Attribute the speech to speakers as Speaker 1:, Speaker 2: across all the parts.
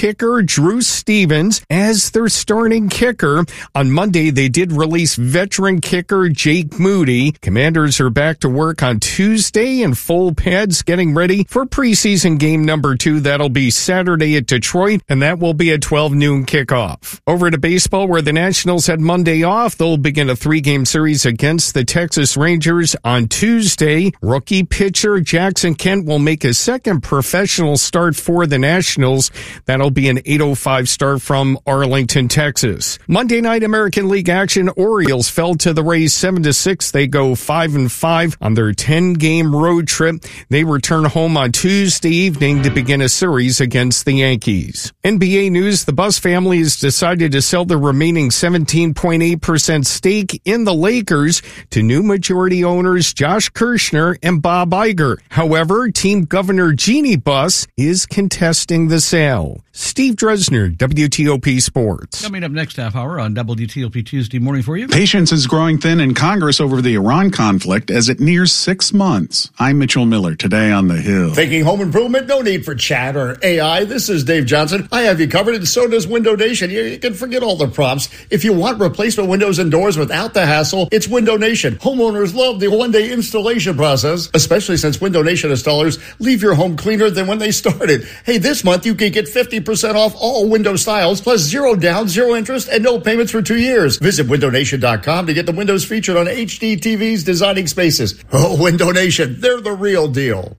Speaker 1: kicker Drew Stevens as their starting kicker. On Monday, they did release veteran kicker Jake Moody. Commanders are back to work on Tuesday in full pads, getting ready for preseason game number 2. That'll be Saturday at Detroit, and that will be a 12 noon kickoff. Over to baseball, where the Nationals had Monday off, they'll begin a 3-game series against the Texas Rangers on Tuesday. Rookie pitcher Jackson Kent will make his second professional start for the Nationals. That'll be an 8:05 start from Arlington, Texas. Monday night American League action, Orioles fell to the Rays 7-6. They go 5-5 on their 10-game road trip. They return home on Tuesday evening to begin a series against the Yankees. NBA news, the Buss family has decided to sell their remaining 17.8% stake in the Lakers to new majority owners Josh Kirshner and Bob Iger. However, team governor Jeannie Buss is contesting the sale. Steve Dresner, WTOP Sports.
Speaker 2: Coming up next half hour on WTOP Tuesday morning for you.
Speaker 3: Patience is growing thin in Congress over the Iran conflict as it nears 6 months. I'm Mitchell Miller, today on The Hill.
Speaker 4: Thinking home improvement? No need for chat or AI. This is Dave Johnson. I have you covered, and so does Window Nation. You can forget all the prompts. If you want replacement windows and doors without the hassle, it's Window Nation. Homeowners love the one-day installation process, especially since Window Nation installers leave your home cleaner than when they started. Hey, this month you can get 50% off all window styles, plus 0 down, 0 interest, and no payments for 2 years. Visit WindowNation.com to get the windows featured on HD TVs designing spaces. Oh, Window Nation, they're the real deal.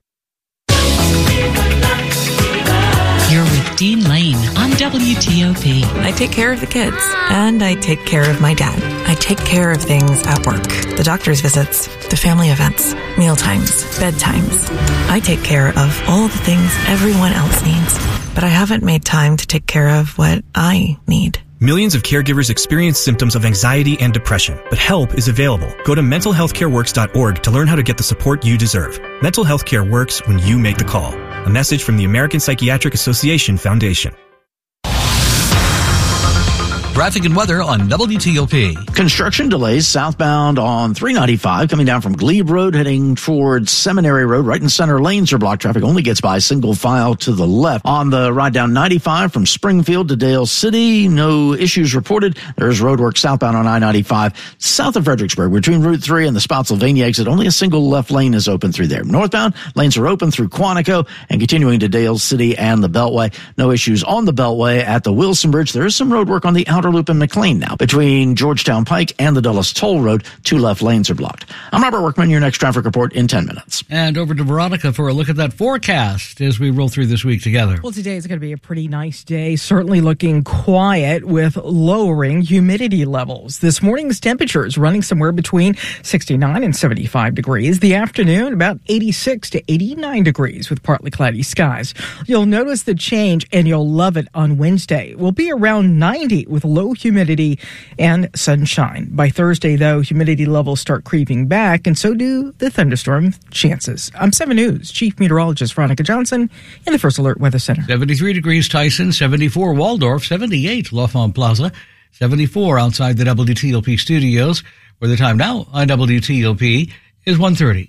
Speaker 5: You're with Dean Lane on WTOP.
Speaker 6: I take care of the kids, and I take care of my dad. I take care of things at work, the doctor's visits, the family events, meal times, bedtimes. I take care of all the things everyone else needs, but I haven't made time to take care of what I need.
Speaker 7: Millions of caregivers experience symptoms of anxiety and depression, but help is available. Go to mentalhealthcareworks.org to learn how to get the support you deserve. Mental health care works when you make the call. A message from the American Psychiatric Association Foundation.
Speaker 2: Traffic and weather on WTOP.
Speaker 8: Construction delays southbound on 395 coming down from Glebe Road heading towards Seminary Road. Right in center lanes are blocked. Traffic only gets by single file to the left. On the ride down 95 from Springfield to Dale City, no issues reported. There's roadwork southbound on I-95 south of Fredericksburg between Route 3 and the Spotsylvania exit. Only a single left lane is open through there. Northbound lanes are open through Quantico and continuing to Dale City and the Beltway. No issues on the Beltway at the Wilson Bridge. There is some roadwork on the outer loop in McLean now. Between Georgetown Pike and the Dulles Toll Road, 2 left lanes are blocked. I'm Robert Workman, your next traffic report in 10 minutes.
Speaker 2: And over to Veronica for a look at that forecast as we roll through this week together.
Speaker 9: Well, today is going to be a pretty nice day, certainly looking quiet with lowering humidity levels. This morning's temperature is running somewhere between 69 and 75 degrees. The afternoon, about 86 to 89 degrees with partly cloudy skies. You'll notice the change, and you'll love it on Wednesday. We'll be around 90 with low humidity and sunshine. By Thursday, though, humidity levels start creeping back, and so do the thunderstorm chances. I'm 7 News Chief Meteorologist Veronica Johnson in the First Alert Weather Center.
Speaker 2: 73 degrees Tyson, 74 Waldorf, 78 L'Enfant Plaza, 74 outside the WTOP studios, where the time now on WTOP is 1:30.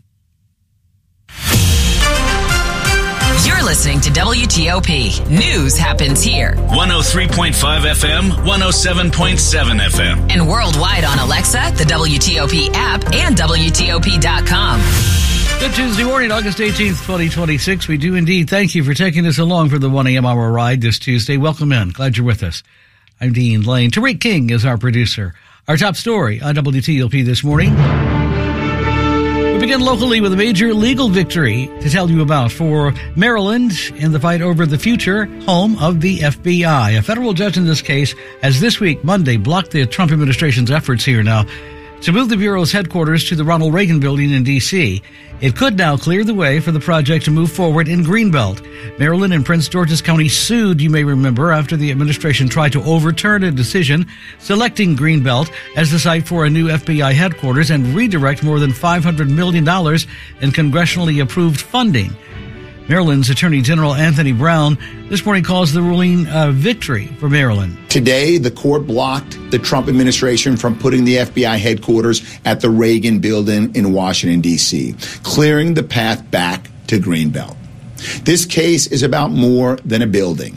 Speaker 5: You're listening to WTOP. News happens here.
Speaker 10: 103.5 FM, 107.7 FM.
Speaker 5: And worldwide on Alexa, the WTOP app, and WTOP.com.
Speaker 2: Good Tuesday morning, August 18th, 2026. We do indeed thank you for taking us along for the 1 a.m. hour ride this Tuesday. Welcome in. Glad you're with us. I'm Dean Lane. Tariq King is our producer. Our top story on WTOP this morning. We begin locally with a major legal victory to tell you about for Maryland in the fight over the future home of the FBI. A federal judge in this case has this week, Monday, blocked the Trump administration's efforts here now to move the Bureau's headquarters to the Ronald Reagan Building in D.C. It could now clear the way for the project to move forward in Greenbelt. Maryland and Prince George's County sued, you may remember, after the administration tried to overturn a decision selecting Greenbelt as the site for a new FBI headquarters and redirect more than $500 million in congressionally approved funding. Maryland's Attorney General Anthony Brown this morning calls the ruling a victory for Maryland.
Speaker 11: Today, the court blocked the Trump administration from putting the FBI headquarters at the Reagan Building in Washington, D.C., clearing the path back to Greenbelt. This case is about more than a building.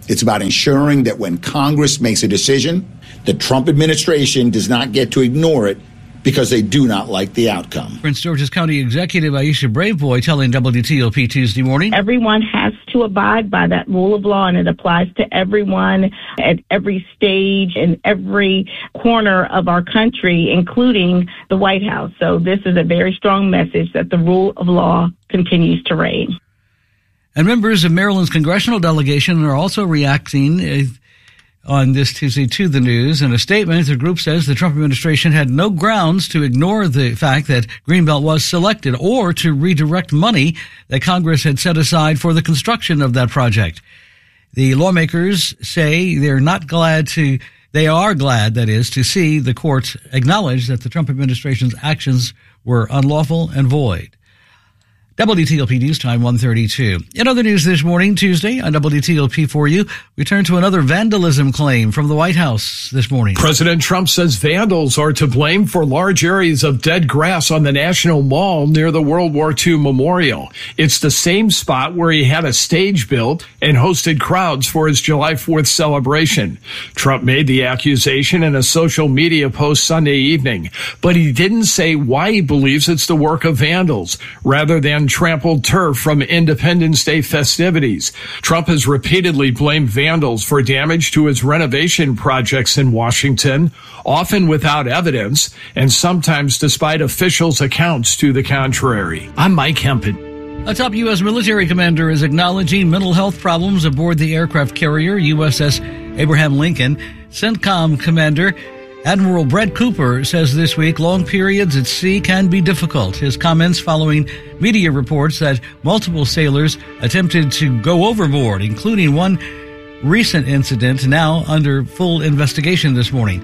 Speaker 11: It's about ensuring that when Congress makes a decision, the Trump administration does not get to ignore it because they do not like the outcome.
Speaker 2: Prince George's County Executive Aisha Braveboy telling WTOP Tuesday morning.
Speaker 12: Everyone has to abide by that rule of law, and it applies to everyone at every stage in every corner of our country, including the White House. So this is a very strong message that the rule of law continues to reign.
Speaker 2: And members of Maryland's congressional delegation are also reacting on this Tuesday to the news. In a statement, the group says the Trump administration had no grounds to ignore the fact that Greenbelt was selected or to redirect money that Congress had set aside for the construction of that project. The lawmakers say they are glad, that is, to see the courts acknowledge that the Trump administration's actions were unlawful and void. WTOP News Time 1:32. In other news this morning, Tuesday, on WTOP for you, we turn to another vandalism claim from the White House this morning.
Speaker 13: President Trump says vandals are to blame for large areas of dead grass on the National Mall near the World War II Memorial. It's the same spot where he had a stage built and hosted crowds for his July 4th celebration. Trump made the accusation in a social media post Sunday evening, but he didn't say why he believes it's the work of vandals, rather than trampled turf from Independence Day festivities. Trump has repeatedly blamed vandals for damage to his renovation projects in Washington, often without evidence, and sometimes despite officials' accounts to the contrary. I'm Mike Hempin.
Speaker 2: A top U.S. military commander is acknowledging mental health problems aboard the aircraft carrier USS Abraham Lincoln. CENTCOM Commander Admiral Brett Cooper says this week long periods at sea can be difficult. His comments following media reports that multiple sailors attempted to go overboard, including one recent incident now under full investigation this morning.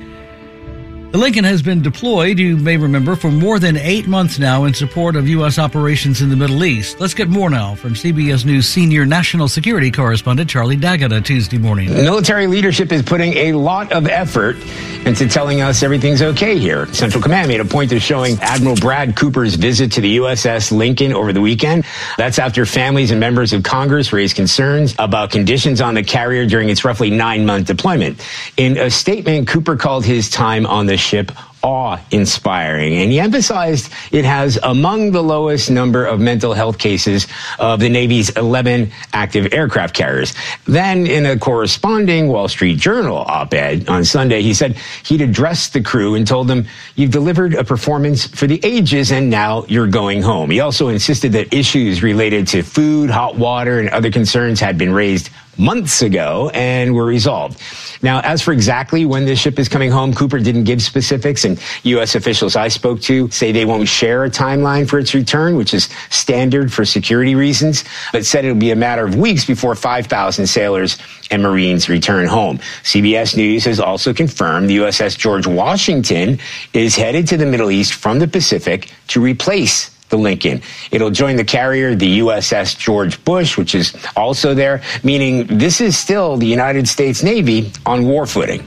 Speaker 2: The Lincoln has been deployed, you may remember, for more than 8 months now in support of U.S. operations in the Middle East. Let's get more now from CBS News senior national security correspondent Charlie D'Agata Tuesday morning.
Speaker 14: Military leadership is putting a lot of effort into telling us everything's okay here. Central Command made a point of showing Admiral Brad Cooper's visit to the USS Lincoln over the weekend. That's after families and members of Congress raised concerns about conditions on the carrier during its roughly 9-month deployment. In a statement, Cooper called his time on the ship awe-inspiring, and he emphasized it has among the lowest number of mental health cases of the Navy's 11 active aircraft carriers. Then, in a corresponding Wall Street Journal op-ed on Sunday, he said he'd addressed the crew and told them, "You've delivered a performance for the ages, and now you're going home." He also insisted that issues related to food, hot water, and other concerns had been raised months ago and were resolved. Now, as for exactly when this ship is coming home, Cooper didn't give specifics, and U.S. officials I spoke to say they won't share a timeline for its return, which is standard for security reasons, but said it'll be a matter of weeks before 5,000 sailors and Marines return home. CBS News has also confirmed the USS George Washington is headed to the Middle East from the Pacific to replace the Lincoln. It'll join the carrier, the USS George Bush, which is also there, meaning this is still the United States Navy on war footing.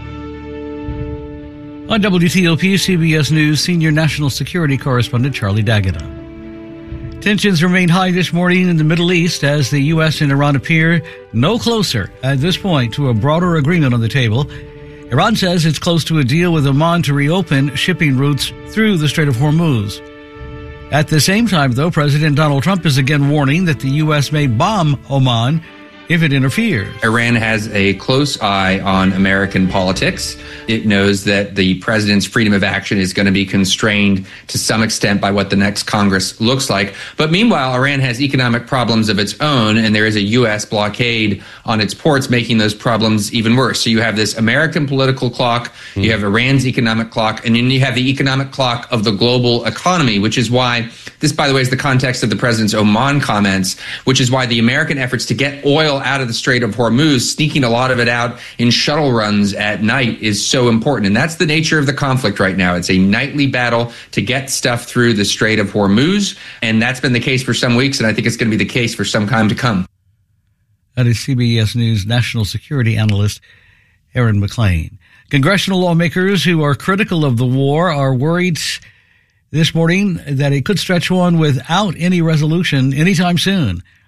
Speaker 2: On WTOP, CBS News senior national security correspondent Charlie D'Agata. Tensions remain high this morning in the Middle East as the U.S. and Iran appear no closer at this point to a broader agreement on the table. Iran says it's close to a deal with Oman to reopen shipping routes through the Strait of Hormuz. At the same time, though, President Donald Trump is again warning that the U.S. may bomb Oman if it interferes.
Speaker 15: Iran has a close eye on American politics. It knows that the president's freedom of action is going to be constrained to some extent by what the next Congress looks like. But meanwhile, Iran has economic problems of its own, and there is a U.S. blockade on its ports, making those problems even worse. So you have this American political clock, you have Iran's economic clock, and then you have the economic clock of the global economy, which is why this, by the way, is the context of the president's Oman comments, which is why the American efforts to get oil out of the Strait of Hormuz, sneaking a lot of it out in shuttle runs at night, is so important. And that's the nature of the conflict right now. It's a nightly battle to get stuff through the Strait of Hormuz. And that's been the case for some weeks, and I think it's going to be the case for some time to come.
Speaker 2: That is CBS News national security analyst Aaron McClain. Congressional lawmakers who are critical of the war are worried this morning that it could stretch on without any resolution anytime soon.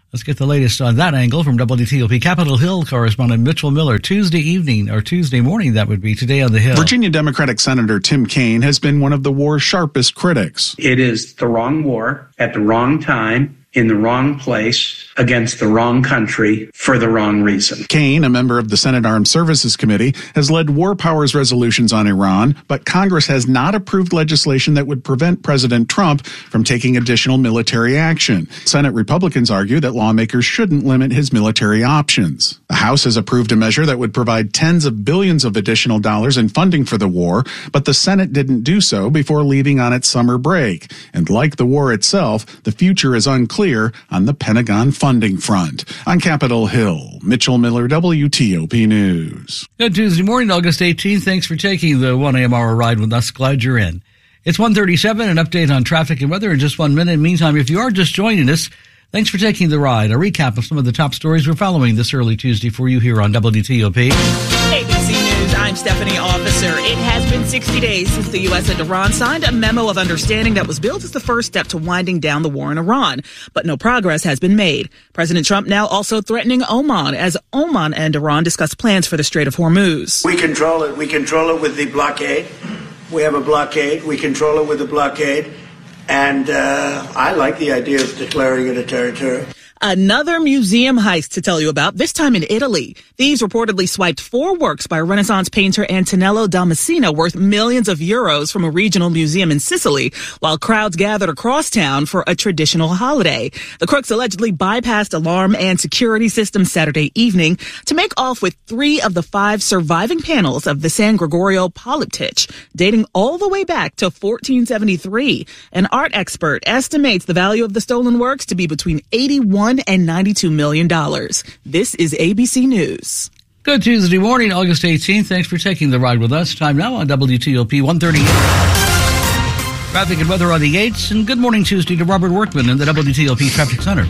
Speaker 2: Let's get the latest on that angle from WTOP Capitol Hill correspondent Mitchell Miller. Tuesday evening, or Tuesday morning, that would be, today on the Hill.
Speaker 3: Virginia Democratic Senator Tim Kaine has been one of the war's sharpest critics.
Speaker 16: It is the wrong war at the wrong time, in the wrong place, against the wrong country, for the wrong reason.
Speaker 3: Kaine, a member of the Senate Armed Services Committee, has led war powers resolutions on Iran, but Congress has not approved legislation that would prevent President Trump from taking additional military action. Senate Republicans argue that lawmakers shouldn't limit his military options. The House has approved a measure that would provide tens of billions of additional dollars in funding for the war, but the Senate didn't do so before leaving on its summer break. And like the war itself, the future is unclear on the Pentagon funding front. On Capitol Hill, Mitchell Miller, WTOP News.
Speaker 2: Good Tuesday morning, August 18th. Thanks for taking the 1 a.m. hour ride with us. Glad you're in. It's 1:37, an update on traffic and weather in just 1 minute. Meantime, if you are just joining us, thanks for taking the ride. A recap of some of the top stories we're following this early Tuesday for you here on WTOP.
Speaker 17: ABC News, I'm Stephanie Officer. It has been 60 days since the U.S. and Iran signed a memo of understanding that was billed as the first step to winding down the war in Iran. But no progress has been made. President Trump now also threatening Oman as Oman and Iran discuss plans for the Strait of Hormuz.
Speaker 18: We control it. We control it with the blockade. We have a blockade. We control it with the blockade. And I like the idea of declaring it a territory.
Speaker 17: Another museum heist to tell you about, this time in Italy. Thieves reportedly swiped 4 works by Renaissance painter Antonello da Messina worth millions of euros from a regional museum in Sicily, while crowds gathered across town for a traditional holiday. The crooks allegedly bypassed alarm and security systems Saturday evening to make off with 3 of the 5 surviving panels of the San Gregorio polyptych, dating all the way back to 1473. An art expert estimates the value of the stolen works to be between $81 and $92 million. This is ABC News.
Speaker 2: Good Tuesday morning, August 18th. Thanks for taking the ride with us. Time now on WTOP 138. Traffic and weather on the 8s. And good morning Tuesday to Robert Workman in the WTOP Traffic Center.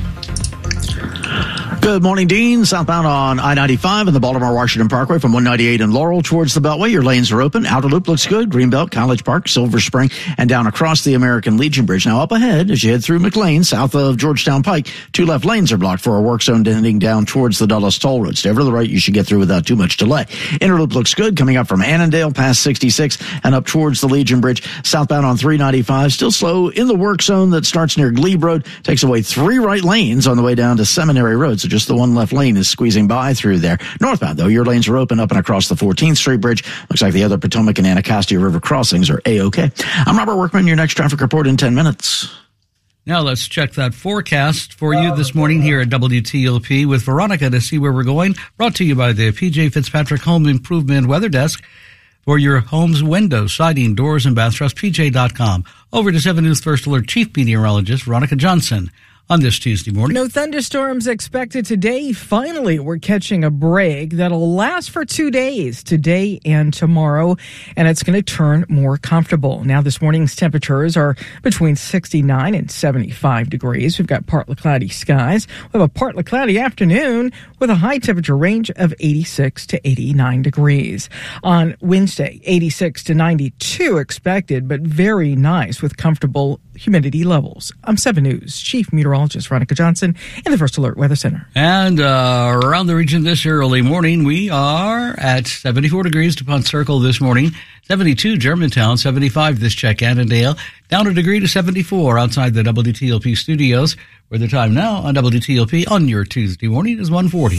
Speaker 8: Good morning, Dean. Southbound on I-95 and the Baltimore-Washington Parkway from 198 and Laurel towards the Beltway. Your lanes are open. Outer Loop looks good. Greenbelt, College Park, Silver Spring, and down across the American Legion Bridge. Now up ahead, as you head through McLean, south of Georgetown Pike, 2 left lanes are blocked for a work zone heading down towards the Dulles Toll Road. Stay over to the right. You should get through without too much delay. Inner Loop looks good. Coming up from Annandale past 66 and up towards the Legion Bridge. Southbound on 395, still slow in the work zone that starts near Glebe Road. Takes away 3 right lanes on the way down to Seminary Road. So just the 1 left lane is squeezing by through there. Northbound, though, your lanes are open up and across the 14th Street Bridge. Looks like the other Potomac and Anacostia River crossings are A-OK. I'm Robert Workman, your next traffic report in 10 minutes.
Speaker 2: Now let's check that forecast for you this morning here at WTOP with Veronica to see where we're going. Brought to you by the P.J. Fitzpatrick Home Improvement Weather Desk. For your home's windows, siding, doors, and bath, trust PJ.com. Over to 7 News First Alert Chief Meteorologist Veronica Johnson. On this Tuesday morning.
Speaker 9: No thunderstorms expected today. Finally, we're catching a break that'll last for 2 days, today and tomorrow, and it's going to turn more comfortable. Now, this morning's temperatures are between 69 and 75 degrees. We've got partly cloudy skies. We have a partly cloudy afternoon with a high temperature range of 86 to 89 degrees. On Wednesday, 86 to 92 expected, but very nice with comfortable humidity levels. I'm 7 News Chief Meteorologist Veronica Johnson in the First Alert Weather Center.
Speaker 2: And around the region this early morning, we are at 74 degrees DuPont Circle this morning, 72 Germantown, 75 this check Annandale, down a degree to 74 outside the WTOP studios, where the time now on WTOP on your Tuesday morning is 1:40.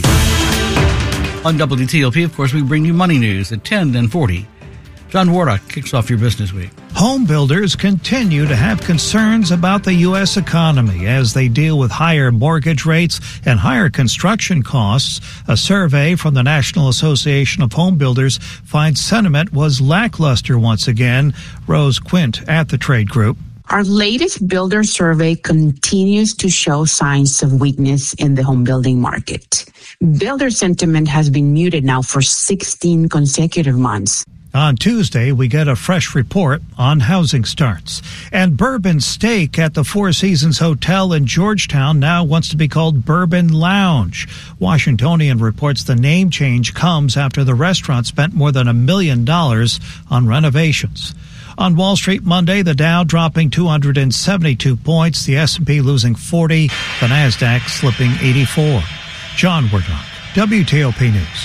Speaker 2: On WTOP, of course, we bring you money news at 10 and 40. John Wardock kicks off your business week.
Speaker 19: Home builders continue to have concerns about the U.S. economy as they deal with higher mortgage rates and higher construction costs. A survey from the National Association of Home Builders finds sentiment was lackluster once again. Rose Quint at the trade group.
Speaker 20: Our latest builder survey continues to show signs of weakness in the home building market. Builder sentiment has been muted now for 16 consecutive months.
Speaker 19: On Tuesday, we get a fresh report on housing starts. And Bourbon Steak at the Four Seasons Hotel in Georgetown now wants to be called Bourbon Lounge. Washingtonian reports the name change comes after the restaurant spent more than $1 million on renovations. On Wall Street Monday, the Dow dropping 272 points, the S&P losing 40, the Nasdaq slipping 84. John Wurdock, WTOP News.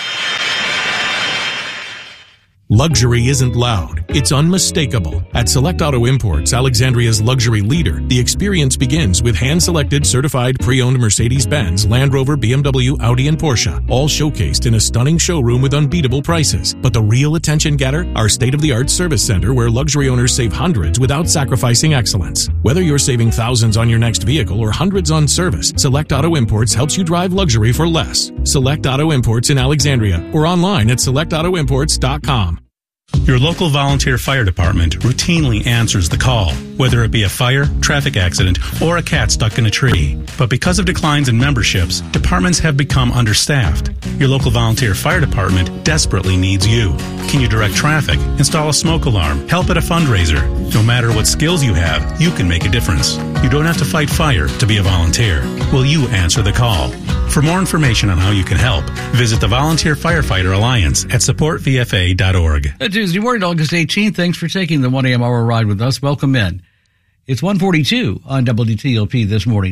Speaker 21: Luxury isn't loud, it's unmistakable. At Select Auto Imports, Alexandria's luxury leader, the experience begins with hand-selected certified pre-owned Mercedes-Benz, Land Rover, BMW, Audi, and Porsche, all showcased in a stunning showroom with unbeatable prices. But the real attention getter? Our state-of-the-art service center where luxury owners save hundreds without sacrificing excellence. Whether you're saving thousands on your next vehicle or hundreds on service, Select Auto Imports helps you drive luxury for less. Select Auto Imports in Alexandria or online at selectautoimports.com.
Speaker 22: Your local volunteer fire department routinely answers the call, whether it be a fire, traffic accident, or a cat stuck in a tree. But because of declines in memberships, departments have become understaffed. Your local volunteer fire department desperately needs you. Can you direct traffic, install a smoke alarm, help at a fundraiser? No matter what skills you have, you can make a difference. You don't have to fight fire to be a volunteer. Will you answer the call? For more information on how you can help, visit the Volunteer Firefighter Alliance at supportvfa.org.
Speaker 2: Tuesday morning, August 18th. Thanks for taking the 1 a.m. hour ride with us. Welcome in. It's 1:42 on WTOP this morning.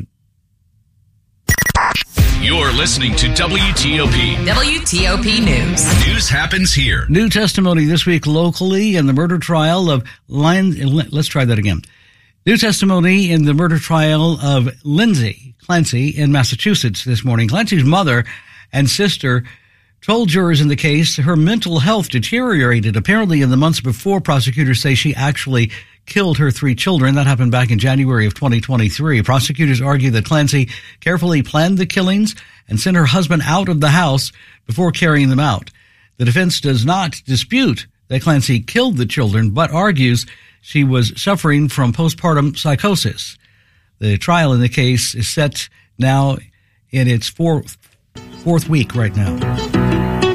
Speaker 10: You're listening to WTOP.
Speaker 5: WTOP News.
Speaker 10: News happens here.
Speaker 2: New testimony this week locally in the murder trial of Let's try that again. New testimony in the murder trial of Lindsay Clancy in Massachusetts this morning. Clancy's mother and sister told jurors in the case her mental health deteriorated apparently in the months before. Prosecutors say she actually killed her 3 children. That happened back in January of 2023. Prosecutors argue that Clancy carefully planned the killings and sent her husband out of the house before carrying them out. The defense does not dispute that Clancy killed the children, but argues she was suffering from postpartum psychosis. The trial in the case is set now in its fourth week right now.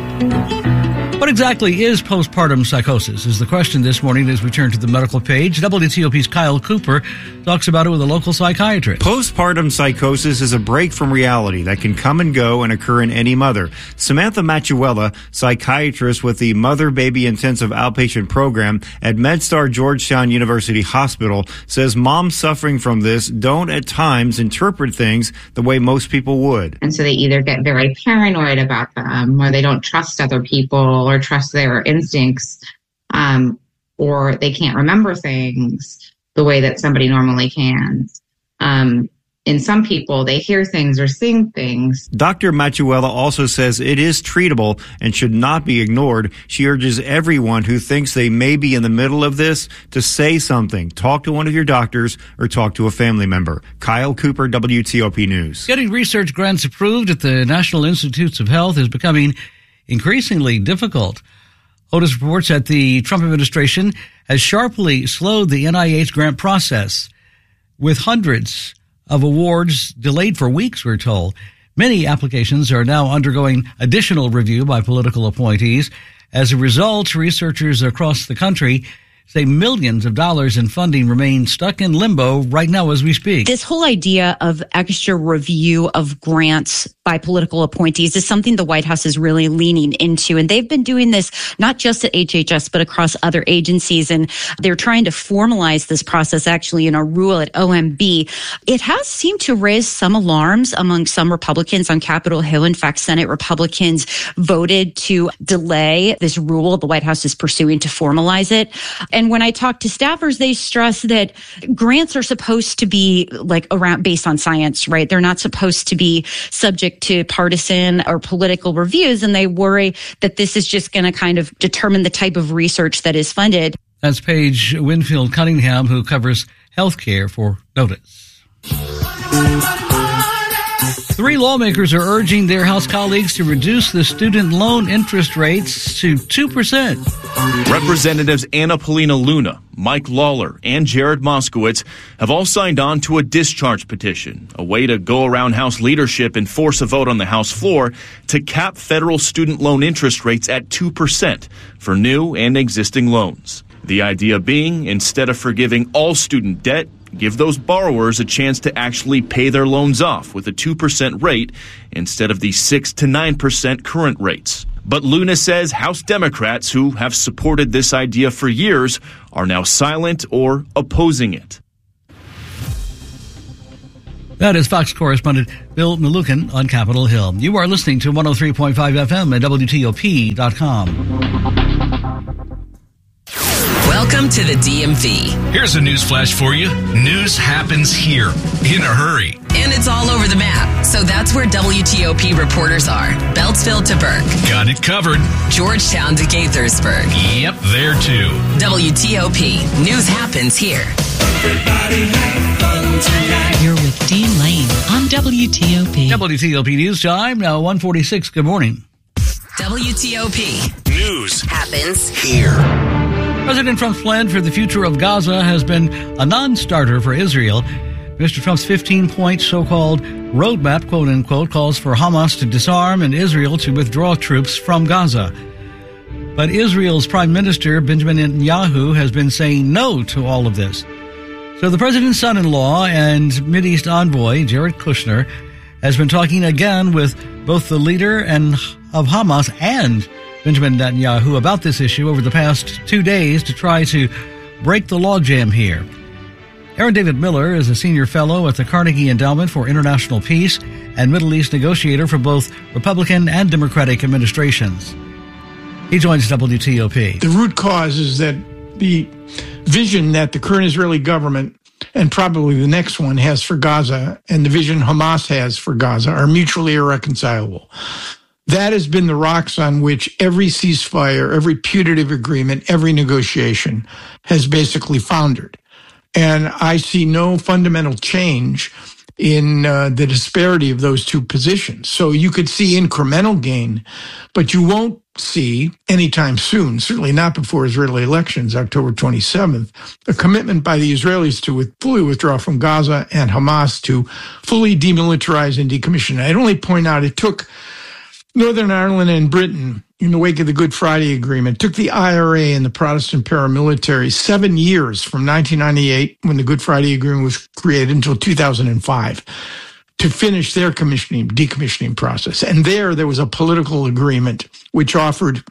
Speaker 2: What exactly is postpartum psychosis is the question this morning as we turn to the medical page. WTOP's Kyle Cooper talks about it with a local psychiatrist.
Speaker 23: Postpartum psychosis is a break from reality that can come and go and occur in any mother. Samantha Machuela, psychiatrist with the Mother-Baby Intensive Outpatient Program at MedStar Georgetown University Hospital, says moms suffering from this don't at times interpret things the way most people would.
Speaker 24: And so they either get very paranoid about them, or they don't trust other people or trust their instincts, or they can't remember things the way that somebody normally can. In some people, they hear things or sing things.
Speaker 23: Dr. Machuela also says it is treatable and should not be ignored. She urges everyone who thinks they may be in the middle of this to say something. Talk to one of your doctors or talk to a family member. Kyle Cooper, WTOP News.
Speaker 2: Getting research grants approved at the National Institutes of Health is becoming increasingly difficult. Otis reports that the Trump administration has sharply slowed the NIH grant process, with hundreds of awards delayed for weeks, we're told. Many applications are now undergoing additional review by political appointees. As a result, researchers across the country say millions of dollars in funding remain stuck in limbo right now as we speak.
Speaker 25: This whole idea of extra review of grants by political appointees is something the White House is really leaning into. And they've been doing this not just at HHS, but across other agencies. And they're trying to formalize this process actually in a rule at OMB. It has seemed to raise some alarms among some Republicans on Capitol Hill. In fact, Senate Republicans voted to delay this rule the White House is pursuing to formalize it. And when I talk to staffers, they stress that grants are supposed to be based on science, right? They're not supposed to be subject to partisan or political reviews. And they worry that this is just going to kind of determine the type of research that is funded.
Speaker 2: That's Paige Winfield Cunningham, who covers healthcare for Notice. 3 lawmakers are urging their House colleagues to reduce the student loan interest rates to 2%.
Speaker 26: Representatives Anna Paulina Luna, Mike Lawler, and Jared Moskowitz have all signed on to a discharge petition, a way to go around House leadership and force a vote on the House floor to cap federal student loan interest rates at 2% for new and existing loans. The idea being, instead of forgiving all student debt, give those borrowers a chance to actually pay their loans off with a 2% rate instead of the 6 to 9% current rates. But Luna says House Democrats who have supported this idea for years are now silent or opposing it.
Speaker 2: That is Fox correspondent Bill Malukin on Capitol Hill. You are listening to 103.5 FM at WTOP.com.
Speaker 5: Welcome to the DMV.
Speaker 10: Here's a news flash for you. News happens here in a hurry.
Speaker 5: And it's all over the map. So that's where WTOP reporters are. Beltsville to Burke.
Speaker 10: Got it covered.
Speaker 5: Georgetown to Gaithersburg.
Speaker 10: Yep, there too.
Speaker 5: WTOP. News happens here.
Speaker 1: Everybody have fun tonight. You're with Dean Lane on WTOP.
Speaker 2: WTOP News Time, now 1:46. Good morning.
Speaker 5: WTOP.
Speaker 10: News
Speaker 5: happens
Speaker 10: here.
Speaker 2: President Trump's plan for the future of Gaza has been a non-starter for Israel. Mr. Trump's 15-point so-called roadmap, quote-unquote, calls for Hamas to disarm and Israel to withdraw troops from Gaza. But Israel's Prime Minister, Benjamin Netanyahu, has been saying no to all of this. So the president's son-in-law and Mideast envoy, Jared Kushner, has been talking again with both the leader of Hamas and Benjamin Netanyahu about this issue over the past 2 days to try to break the logjam here. Aaron David Miller is a senior fellow at the Carnegie Endowment for International Peace and Middle East negotiator for both Republican and Democratic administrations. He joins WTOP.
Speaker 4: The root cause is that the vision that the current Israeli government and probably the next one has for Gaza and the vision Hamas has for Gaza are mutually irreconcilable. That has been the rocks on which every ceasefire, every putative agreement, every negotiation has basically foundered. And I see no fundamental change in the disparity of those two positions. So you could see incremental gain, but you won't see anytime soon, certainly not before Israeli elections, October 27th, a commitment by the Israelis to fully withdraw from Gaza and Hamas to fully demilitarize and decommission. I'd only point out it took Northern Ireland and Britain, in the wake of the Good Friday Agreement, took the IRA and the Protestant paramilitary 7 years from 1998, when the Good Friday Agreement was created, until 2005 to finish their decommissioning process. And there was a political agreement which offered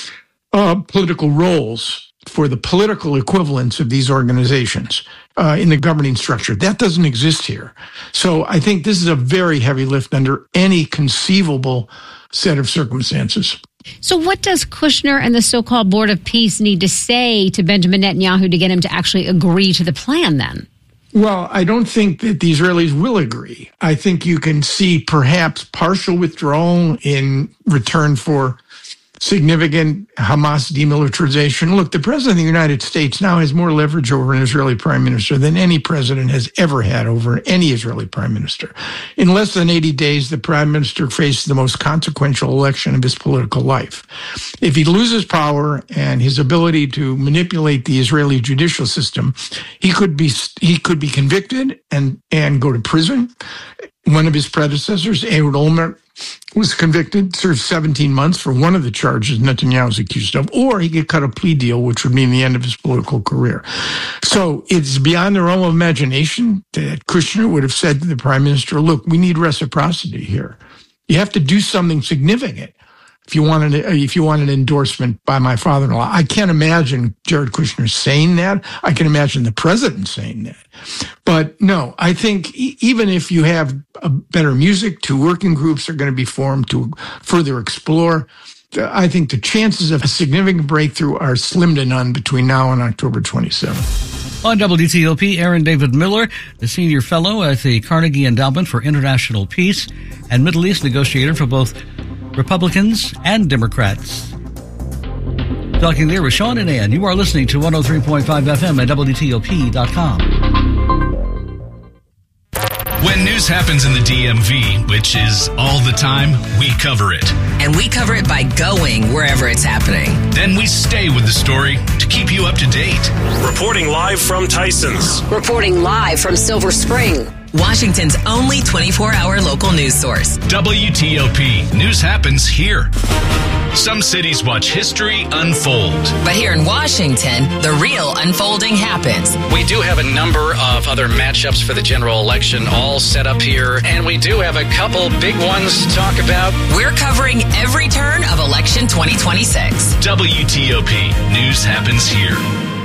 Speaker 4: political roles for the political equivalents of these organizations in the governing structure. That doesn't exist here. So I think this is a very heavy lift under any conceivable set of circumstances.
Speaker 6: So what does Kushner and the so-called Board of Peace need to say to Benjamin Netanyahu to get him to actually agree to the plan then?
Speaker 4: Well, I don't think that the Israelis will agree. I think you can see perhaps partial withdrawal in return for significant Hamas demilitarization. Look, the president of the United States now has more leverage over an Israeli prime minister than any president has ever had over any Israeli prime minister. In less than 80 days, the prime minister faced the most consequential election of his political life. If he loses power and his ability to manipulate the Israeli judicial system, he could be convicted and go to prison. One of his predecessors, Ehud Olmert, was convicted, served 17 months for one of the charges Netanyahu is accused of, or he could cut a plea deal, which would mean the end of his political career. So it's beyond the realm of imagination that Kushner would have said to the prime minister, look, we need reciprocity here. You have to do something significant if you want an endorsement by my father-in-law. I can't imagine Jared Kushner saying that. I can imagine the president saying that. But no, I think even if you have a better music, two working groups are going to be formed to further explore. I think the chances of a significant breakthrough are slim to none between now and October 27th.
Speaker 2: On WTOP, Aaron David Miller, the senior fellow at the Carnegie Endowment for International Peace and Middle East negotiator for both Republicans and Democrats. Talking there with Sean and Ann. You are listening to 103.5 FM at WTOP.com.
Speaker 10: When news happens in the DMV, which is all the time, we cover it.
Speaker 5: And we cover it by going wherever it's happening.
Speaker 10: Then we stay with the story to keep you up to date.
Speaker 7: Reporting live from Tyson's.
Speaker 5: Reporting live from Silver Spring. Washington's only 24-hour local news source.
Speaker 10: WTOP. News happens here. Some cities watch history unfold.
Speaker 5: But here in Washington, the real unfolding happens.
Speaker 7: We do have a number of other matchups for the general election all set up here, and we do have a couple big ones to talk about.
Speaker 5: We're covering every turn of election 2026.
Speaker 10: WTOP. News happens here.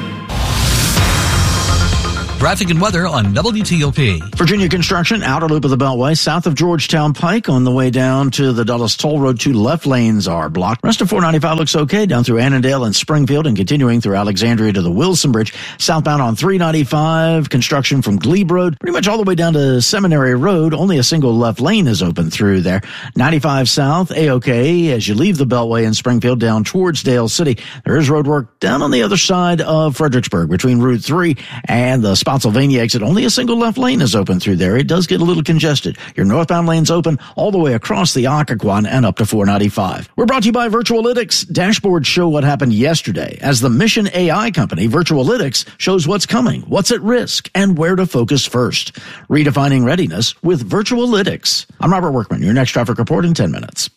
Speaker 2: Traffic and weather on WTOP.
Speaker 8: Virginia construction, outer loop of the Beltway, south of Georgetown Pike on the way down to the Dulles Toll Road. 2 left lanes are blocked. Rest of 495 looks okay down through Annandale and Springfield and continuing through Alexandria to the Wilson Bridge. Southbound on 395, construction from Glebe Road, pretty much all the way down to Seminary Road. Only a single left lane is open through there. 95 south, A-OK as you leave the Beltway in Springfield down towards Dale City. There is road work down on the other side of Fredericksburg between Route 3 and the Spotsylvania exit. Only a single left lane is open through there. It does get a little congested. Your northbound lane's open all the way across the Occoquan and up to 495. We're brought to you by Virtualytics. Dashboards show what happened yesterday. As the Mission AI company, Virtualytics shows what's coming, what's at risk, and where to focus first. Redefining readiness with Virtualytics. I'm Robert Workman. Your next traffic report in 10 minutes.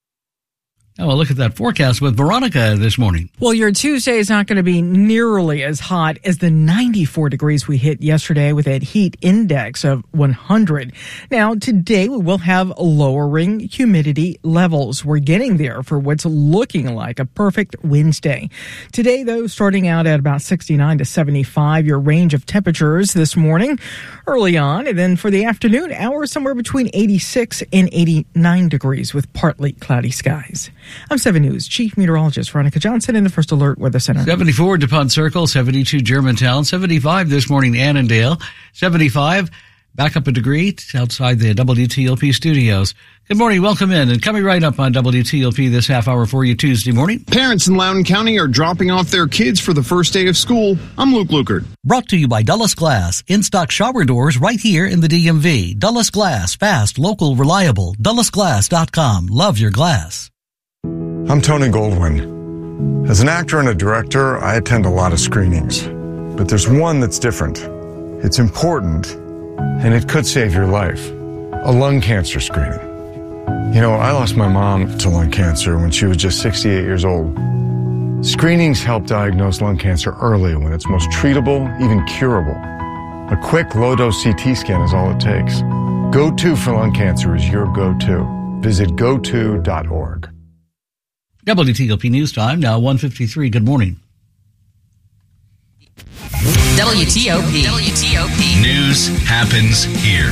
Speaker 2: Now we'll look at that forecast with Veronica this morning.
Speaker 9: Well, your Tuesday is not going to be nearly as hot as the 94 degrees we hit yesterday with that heat index of 100. Now, today we will have lowering humidity levels. We're getting there for what's looking like a perfect Wednesday. Today, though, starting out at about 69 to 75, your range of temperatures this morning early on. And then for the afternoon hours, somewhere between 86 and 89 degrees with partly cloudy skies. I'm 7 News Chief Meteorologist Veronica Johnson in the First Alert Weather Center.
Speaker 2: 74 DuPont Circle, 72 Germantown, 75 this morning Annandale, 75 back up a degree outside the WTOP studios. Good morning, welcome in, and coming right up on WTOP this half hour for you Tuesday morning.
Speaker 11: Parents in Loudoun County are dropping off their kids for the first day of school. I'm Luke Lukert.
Speaker 2: Brought to you by Dulles Glass. In-stock shower doors right here in the DMV. Dulles Glass, fast, local, reliable. DullesGlass.com. Love your glass.
Speaker 12: I'm Tony Goldwyn. As an actor and a director, I attend a lot of screenings. But there's one that's different. It's important, and it could save your life. A lung cancer screening. You know, I lost my mom to lung cancer when she was just 68 years old. Screenings help diagnose lung cancer early when it's most treatable, even curable. A quick low-dose CT scan is all it takes. Go-To for lung cancer is your go-to. Visit goto.org.
Speaker 2: WTOP News Time, now 1:53. Good morning.
Speaker 5: WTOP.
Speaker 10: News happens here.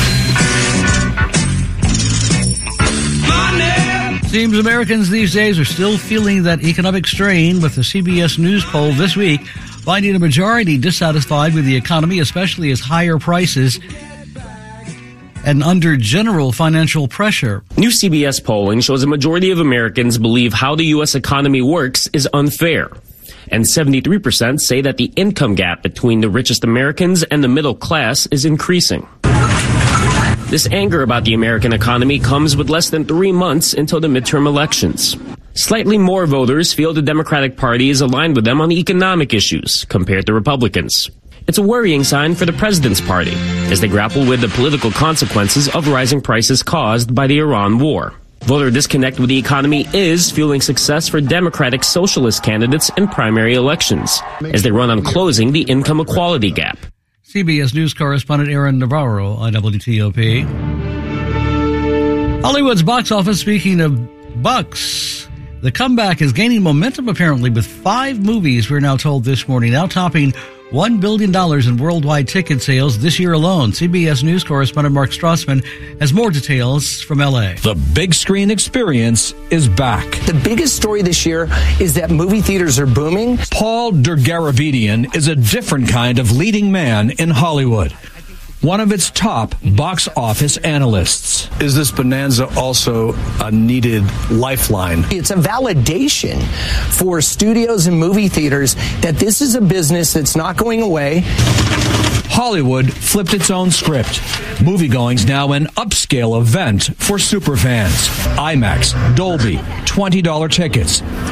Speaker 2: Seems Americans these days are still feeling that economic strain, with the CBS News poll this week finding a majority dissatisfied with the economy, especially as higher prices and under general financial pressure.
Speaker 13: New CBS polling shows a majority of Americans believe how the U.S. economy works is unfair. And 73% say that the income gap between the richest Americans and the middle class is increasing. This anger about the American economy comes with less than 3 months until the midterm elections. Slightly more voters feel the Democratic Party is aligned with them on the economic issues compared to Republicans. It's a worrying sign for the president's party as they grapple with the political consequences of rising prices caused by the Iran war. Voter disconnect with the economy is fueling success for Democratic socialist candidates in primary elections as they run on closing the income equality gap.
Speaker 2: CBS News correspondent Aaron Navarro on WTOP. Hollywood's box office, speaking of bucks, the comeback is gaining momentum apparently with 5 movies, we're now told this morning, now topping $1 billion in worldwide ticket sales this year alone. CBS News correspondent Mark Strassman has more details from L.A.
Speaker 14: The big screen experience is back.
Speaker 15: The biggest story this year is that movie theaters are booming.
Speaker 14: Paul Dergarabedian is a different kind of leading man in Hollywood. One of its top box office analysts.
Speaker 27: Is this bonanza also a needed lifeline?
Speaker 15: It's a validation for studios and movie theaters that this is a business that's not going away.
Speaker 14: Hollywood flipped its own script. Moviegoing's now an upscale event for superfans. IMAX, Dolby, $20 tickets.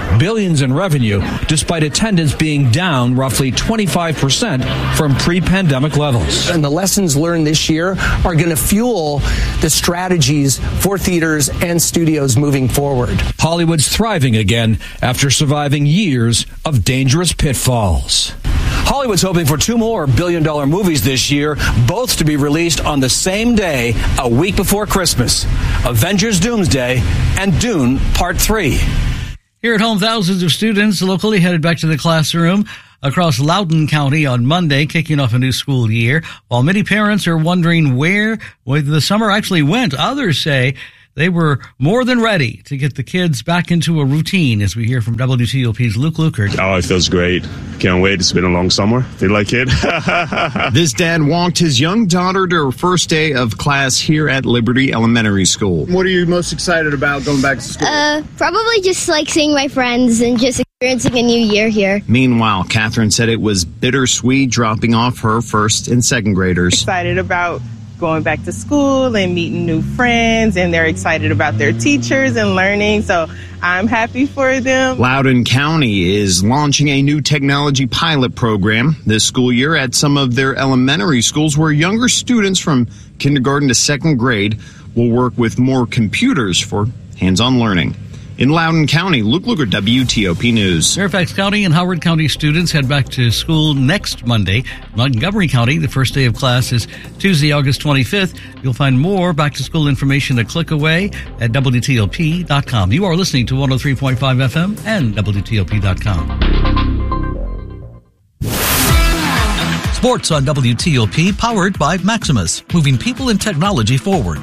Speaker 14: billions in revenue, despite attendance being down roughly 25% from pre-pandemic levels.
Speaker 15: And the lessons learned this year are going to fuel the strategies for theaters and studios moving forward.
Speaker 14: Hollywood's thriving again after surviving years of dangerous pitfalls.
Speaker 3: Hollywood's hoping for 2 more billion-dollar movies this year, both to be released on the same day, a week before Christmas. Avengers Doomsday and Dune Part 3.
Speaker 2: Here at home, thousands of students locally headed back to the classroom across Loudoun County on Monday, kicking off a new school year. While many parents are wondering where the summer actually went, others say they were more than ready to get the kids back into a routine, as we hear from WTOP's Luke Lukert.
Speaker 16: Oh, it feels great. Can't wait. It's been a long summer. Feel like it.
Speaker 11: This dad walked his young daughter to her first day of class here at Liberty Elementary School. What are you most excited about going back to school?
Speaker 17: Probably just like seeing my friends and just experiencing a new year here.
Speaker 11: Meanwhile, Catherine said it was bittersweet dropping off her first and second graders.
Speaker 18: Excited about going back to school and meeting new friends, and they're excited about their teachers and learning, so I'm happy for them.
Speaker 11: Loudoun County is launching a new technology pilot program this school year at some of their elementary schools where younger students from kindergarten to second grade will work with more computers for hands-on learning. In Loudoun County, Luke Lukert, WTOP News.
Speaker 2: Fairfax County and Howard County students head back to school next Monday. Montgomery County, the first day of class is Tuesday, August 25th. You'll find more back-to-school information a click away at WTOP.com. You are listening to 103.5 FM and WTOP.com.
Speaker 19: Sports on WTOP, powered by Maximus, moving people and technology forward.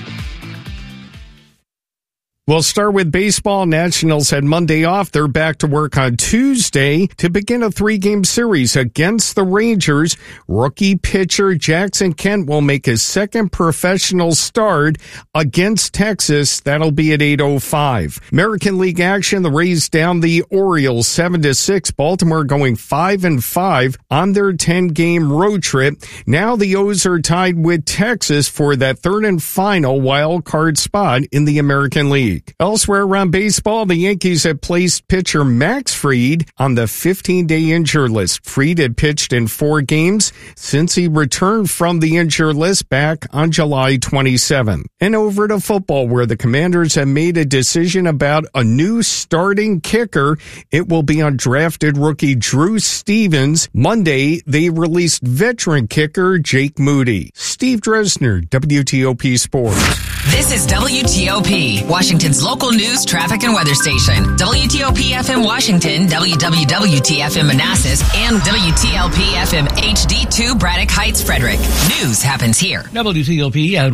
Speaker 20: We'll start with baseball. Nationals had Monday off. They're back to work on Tuesday to begin a 3-game series against the Rangers. Rookie pitcher Jackson Kent will make his second professional start against Texas. That'll be at 8:05. American League action. The Rays down the Orioles 7-6. Baltimore going 5-5 on their 10-game road trip. Now the O's are tied with Texas for that third and final wild card spot in the American League. Elsewhere around baseball, the Yankees have placed pitcher Max Fried on the 15-day injured list. Fried had pitched in 4 games since he returned from the injured list back on July 27. And over to football, where the Commanders have made a decision about a new starting kicker. It will be undrafted rookie Drew Stevens. Monday, they released veteran kicker Jake Moody. Steve Dresner, WTOP Sports.
Speaker 5: This is WTOP, Washington's local news, traffic, and weather station. WTOP FM Washington, WWWT-FM Manassas, and WTLP-FM HD2 Braddock Heights, Frederick. News happens here.
Speaker 2: WTOP at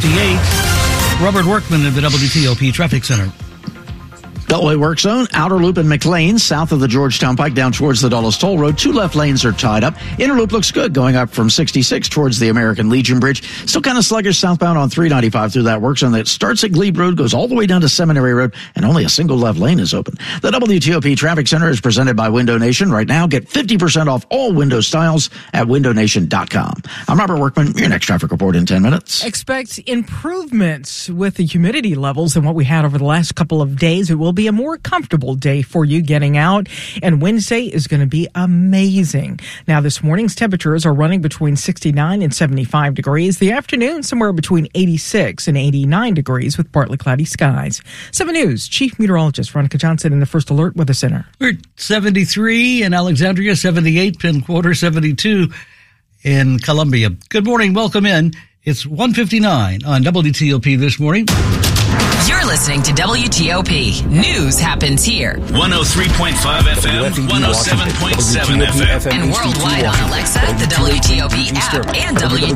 Speaker 2: 1:58. Robert Workman at the WTOP Traffic Center.
Speaker 8: Beltway Work Zone, Outer Loop in McLean, south of the Georgetown Pike down towards the Dulles Toll Road. 2 left lanes are tied up. Inner Loop looks good going up from 66 towards the American Legion Bridge. Still kind of sluggish southbound on 395 through that work zone that starts at Glebe Road, goes all the way down to Seminary Road, and only a single left lane is open. The WTOP Traffic Center is presented by Window Nation. Right now, get 50% off all window styles at windownation.com. I'm Robert Workman. Your next traffic report in 10 minutes.
Speaker 9: Expect improvements with the humidity levels than what we had over the last couple of days. It will be a more comfortable day for you getting out, and Wednesday is going to be amazing. Now, this morning's temperatures are running between 69 and 75 degrees. The afternoon, somewhere between 86 and 89 degrees with partly cloudy skies. 7 News Chief Meteorologist Veronica Johnson in the First Alert Weather Center.
Speaker 2: We're at 73 in Alexandria, 78 Penn Quarter, 72 in Columbia. Good morning. Welcome in. It's 1:59 on WTOP this morning.
Speaker 5: You're listening to WTOP. News happens here.
Speaker 10: 103.5 FM, 107.7 FM.
Speaker 5: And worldwide on Alexa, the WTOP app, and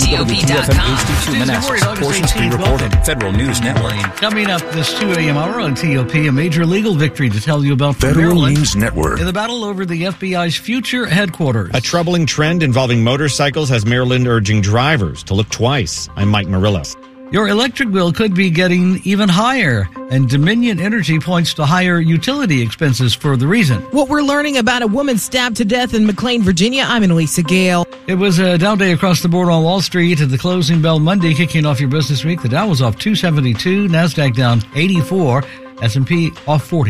Speaker 5: WTOP.com.
Speaker 10: Portions pre-reported. Federal News Network.
Speaker 2: Coming up this 2 a.m. hour on TOP, a major legal victory to tell you about
Speaker 10: Federal
Speaker 2: Maryland
Speaker 10: News Network.
Speaker 2: in the battle over the FBI's future headquarters.
Speaker 21: A troubling trend involving motorcycles has Maryland urging drivers to look twice. I'm Mike Murillo.
Speaker 2: Your electric bill could be getting even higher, and Dominion Energy points to higher utility expenses for the reason.
Speaker 28: What we're learning about a woman stabbed to death in McLean, Virginia, I'm Annalisa Gale.
Speaker 2: It was a down day across the board on Wall Street at the closing bell Monday, kicking off your business week. The Dow was off 272, NASDAQ down 84, S&P off 40.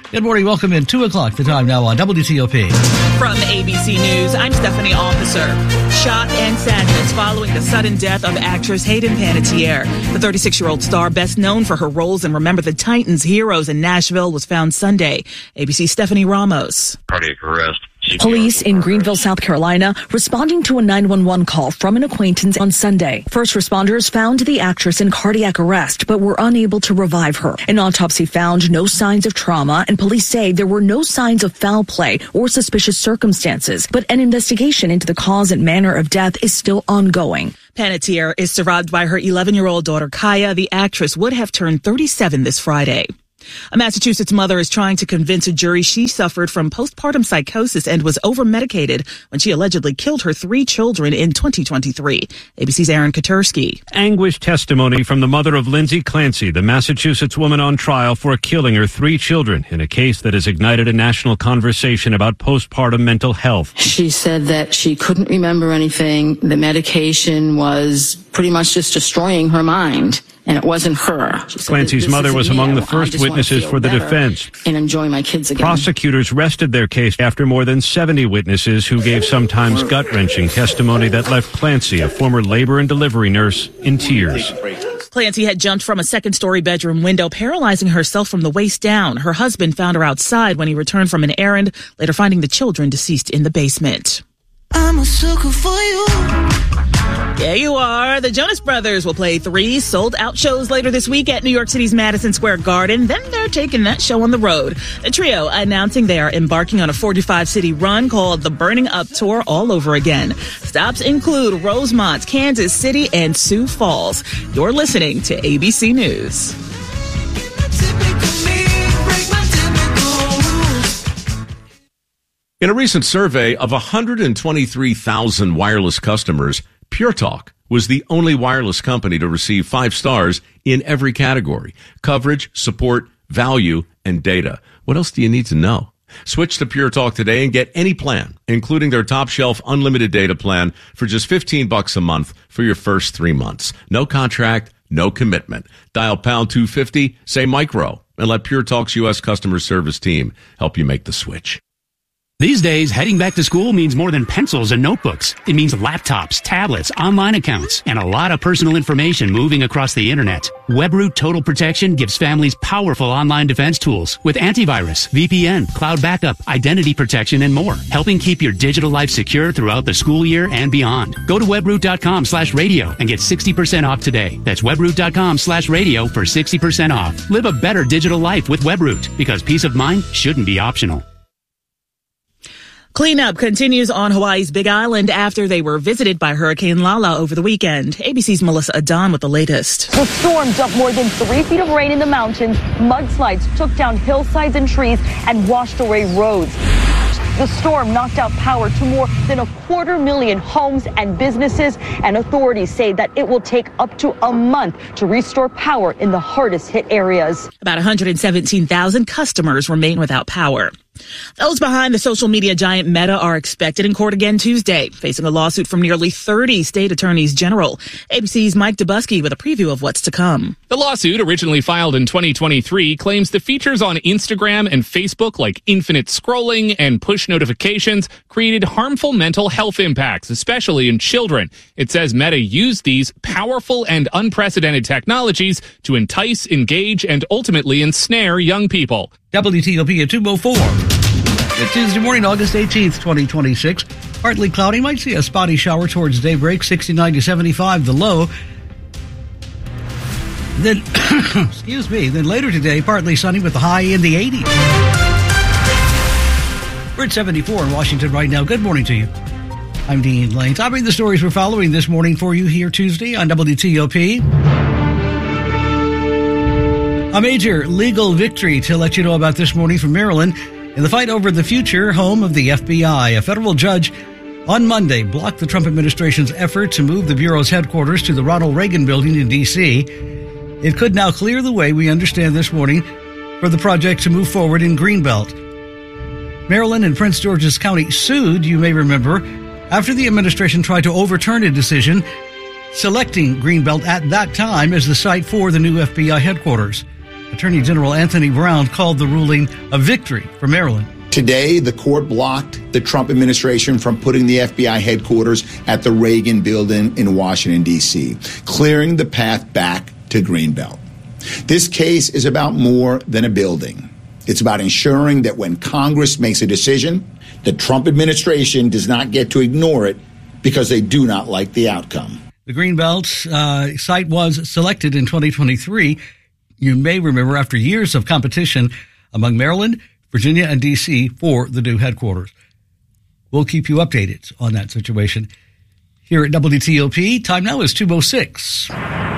Speaker 2: Good morning. Welcome in. 2 o'clock, the time now on WTOP.
Speaker 1: From ABC News, I'm Stephanie Officer. Shock and sadness following the sudden death of actress Hayden Panettiere. The 36-year-old star, best known for her roles in Remember the Titans, Heroes, and Nashville, was found Sunday. ABC's Stephanie Ramos.
Speaker 4: Cardiac arrest.
Speaker 6: Police in Greenville, South Carolina, responding to a 911 call from an acquaintance on Sunday. First responders found the actress in cardiac arrest, but were unable to revive her. An autopsy found no signs of trauma, and police say there were no signs of foul play or suspicious circumstances, but an investigation into the cause and manner of death is still ongoing.
Speaker 1: Panettiere is survived by her 11-year-old daughter, Kaya. The actress would have turned 37 this Friday. A Massachusetts mother is trying to convince a jury she suffered from postpartum psychosis and was over-medicated when she allegedly killed her 3 children in 2023. ABC's Aaron Katursky.
Speaker 22: Anguished testimony from the mother of Lindsay Clancy, the Massachusetts woman on trial for killing her 3 children in a case that has ignited a national conversation about postpartum mental health.
Speaker 23: She said that she couldn't remember anything. The medication was pretty much just destroying her mind. And it wasn't her.
Speaker 22: Clancy's mother was among the first witnesses for the defense.
Speaker 23: And enjoy my kids again.
Speaker 22: Prosecutors rested their case after more than 70 witnesses who gave sometimes gut-wrenching testimony that left Clancy, a former labor and delivery nurse, in tears.
Speaker 1: Clancy had jumped from a second-story bedroom window, paralyzing herself from the waist down. Her husband found her outside when he returned from an errand, later finding the children deceased in the basement.
Speaker 24: I'm a sucker for you.
Speaker 1: Yeah, you are. The Jonas Brothers will play 3 sold-out shows later this week at New York City's Madison Square Garden. Then they're taking that show on the road. The trio announcing they are embarking on a 45-city run called the Burning Up Tour all over again. Stops include Rosemont, Kansas City, and Sioux Falls. You're listening to ABC News.
Speaker 25: In a recent survey of 123,000 wireless customers, Pure Talk was the only wireless company to receive 5 stars in every category: coverage, support, value, and data. What else do you need to know? Switch to Pure Talk today and get any plan, including their top shelf unlimited data plan, for just $15 a month for your first 3 months. No contract, no commitment. Dial pound 250, say micro, and let Pure Talk's U.S. customer service team help you make the switch.
Speaker 26: These days, heading back to school means more than pencils and notebooks. It means laptops, tablets, online accounts, and a lot of personal information moving across the internet. WebRoot Total Protection gives families powerful online defense tools with antivirus, VPN, cloud backup, identity protection, and more, helping keep your digital life secure throughout the school year and beyond. Go to webroot.com/radio and get 60% off today. That's webroot.com/radio for 60% off. Live a better digital life with WebRoot, because peace of mind shouldn't be optional.
Speaker 1: Cleanup continues on Hawaii's Big Island after they were visited by Hurricane Lala over the weekend. ABC's Melissa Adon with the latest.
Speaker 29: The storm dumped more than 3 feet of rain in the mountains. Mudslides took down hillsides and trees and washed away roads. The storm knocked out power to more than 250,000 homes and businesses, and authorities say that it will take up to a month to restore power in the hardest hit areas.
Speaker 1: About 117,000 customers remain without power. Those behind the social media giant Meta are expected in court again Tuesday, facing a lawsuit from nearly 30 state attorneys general. ABC's Mike Dubusky with a preview of what's to come.
Speaker 30: The lawsuit, originally filed in 2023, claims the features on Instagram and Facebook, like infinite scrolling and push notifications, created harmful mental health impacts, especially in children. It says Meta used these powerful and unprecedented technologies to entice, engage, and ultimately ensnare young people.
Speaker 2: WTOP at 2:04. It's Tuesday morning, August 18th, 2026. Partly cloudy. Might see a spotty shower towards daybreak. 69 to 75, the low. Then, then later today, partly sunny with the high in the 80s. We're at 74 in Washington right now. Good morning to you. I'm Dean Lane. Topping the stories we're following this morning for you here Tuesday on WTOP. A major legal victory to let you know about this morning from Maryland in the fight over the future home of the FBI. A federal judge on Monday blocked the Trump administration's effort to move the Bureau's headquarters to the Ronald Reagan building in D.C. It could now clear the way, we understand this morning, for the project to move forward in Greenbelt. Maryland and Prince George's County sued, you may remember, after the administration tried to overturn a decision selecting Greenbelt at that time as the site for the new FBI headquarters. Attorney General Anthony Brown called the ruling a victory for Maryland.
Speaker 3: Today, the court blocked the Trump administration from putting the FBI headquarters at the Reagan Building in Washington, D.C., clearing the path back to Greenbelt. This case is about more than a building. It's about ensuring that when Congress makes a decision, the Trump administration does not get to ignore it because they do not like the outcome.
Speaker 2: The Greenbelt site was selected in 2023. You may remember after years of competition among Maryland, Virginia, and D.C. for the new headquarters. We'll keep you updated on that situation here at WTOP. Time now is 2:06.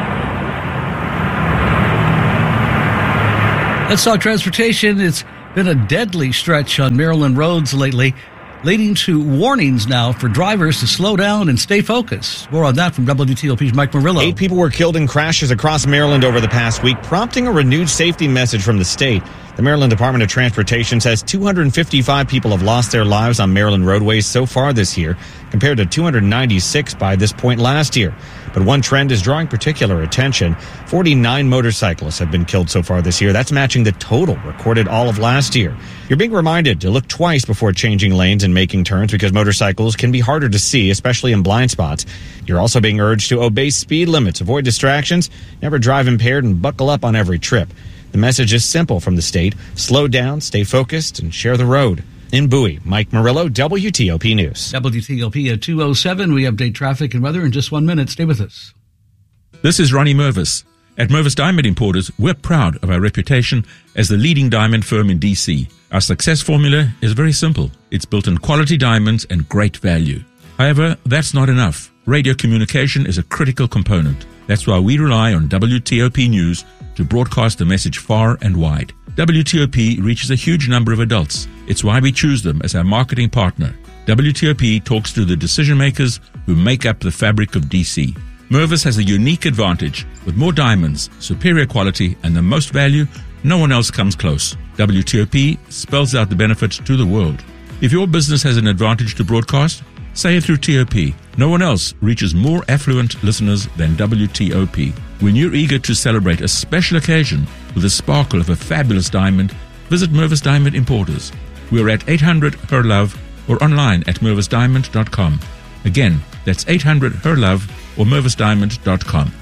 Speaker 2: Let's talk transportation. It's been a deadly stretch on Maryland roads lately, leading to warnings now for drivers to slow down and stay focused. More on that from WTOP's Mike Murillo.
Speaker 21: 8 people were killed in crashes across Maryland over the past week, prompting a renewed safety message from the state. The Maryland Department of Transportation says 255 people have lost their lives on Maryland roadways so far this year, compared to 296 by this point last year. But one trend is drawing particular attention. 49 motorcyclists have been killed so far this year. That's matching the total recorded all of last year. You're being reminded to look twice before changing lanes and making turns because motorcycles can be harder to see, especially in blind spots. You're also being urged to obey speed limits, avoid distractions, never drive impaired, and buckle up on every trip. The message is simple from the state. Slow down, stay focused, and share the road. In Bowie, Mike Murillo, WTOP News.
Speaker 2: WTOP at 2:07. We update traffic and weather in just 1 minute. Stay with us.
Speaker 4: This is Ronnie Mervis. At Mervis Diamond Importers, we're proud of our reputation as the leading diamond firm in D.C. Our success formula is very simple. It's built on quality diamonds and great value. However, that's not enough. Radio communication is a critical component. That's why we rely on WTOP News to broadcast the message far and wide. WTOP reaches a huge number of adults. It's why we choose them as our marketing partner. WTOP talks to the decision makers who make up the fabric of DC. Mervis has a unique advantage. With more diamonds, superior quality, and the most value, no one else comes close. WTOP spells out the benefits to the world. If your business has an advantage to broadcast, say it through TOP. No one else reaches more affluent listeners than WTOP. When you're eager to celebrate a special occasion with the sparkle of a fabulous diamond, visit Mervis Diamond Importers. We're at 800 Her Love or online at mervisdiamond.com. Again, that's 800 Her Love or mervisdiamond.com.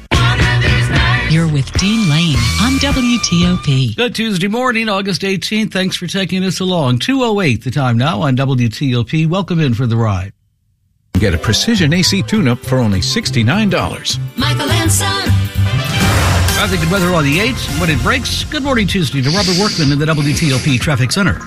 Speaker 7: You're with Dean Lane on WTOP.
Speaker 2: Good Tuesday morning, August 18th. Thanks for taking us along. 2:08 the time now on WTOP. Welcome in for the ride.
Speaker 12: Get a precision AC tune-up for only $69.
Speaker 7: Michael and Son.
Speaker 2: Traffic and weather on the 8th. When it breaks, good morning Tuesday to Robert Workman in the WTOP Traffic Center.